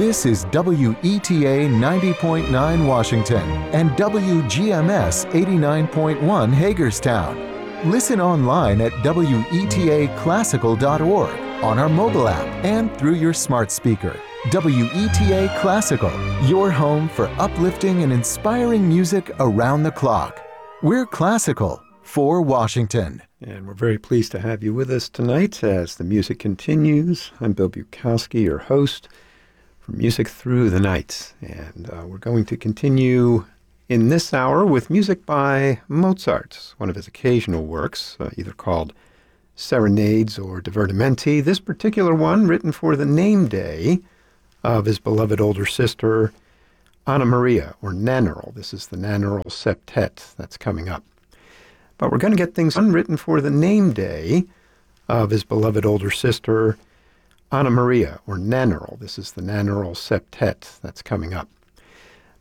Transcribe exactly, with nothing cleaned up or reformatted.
This is W E T A ninety point nine Washington and W G M S eighty-nine point one Hagerstown. Listen online at W E T A classical dot org, on our mobile app, and through your smart speaker. W E T A Classical, your home for uplifting and inspiring music around the clock. We're classical for Washington. And we're very pleased to have you with us tonight as the music continues. I'm Bill Bukowski, your host for Music Through the Night. And uh, we're going to continue in this hour with music by Mozart, one of his occasional works, uh, either called Serenades or Divertimenti. This particular one written for the name day of his beloved older sister, Anna Maria, or Nannerl. This is the Nannerl Septet that's coming up. But we're going to get things unwritten for the name day of his beloved older sister, Anna Maria, or Nannerl. This is the Nannerl Septet that's coming up.